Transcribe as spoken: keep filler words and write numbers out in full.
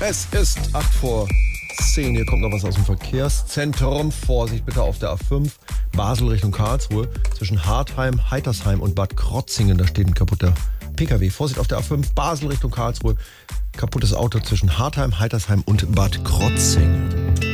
Es ist acht vor zehn. Hier kommt noch was aus dem Verkehrszentrum. Vorsicht bitte auf der A fünf, Basel Richtung Karlsruhe. Zwischen Hartheim, Heitersheim und Bad Krotzingen. Da steht ein kaputter P K W. Vorsicht auf der A fünf, Basel Richtung Karlsruhe. Kaputtes Auto zwischen Hartheim, Heitersheim und Bad Krotzingen.